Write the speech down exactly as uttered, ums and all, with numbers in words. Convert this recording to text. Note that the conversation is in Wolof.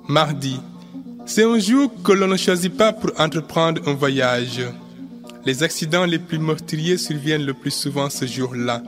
Mardi, c'est un jour que l'on ne choisit pas pour entreprendre un voyage. Les accidents les plus meurtriers surviennent le plus souvent ce jour-là.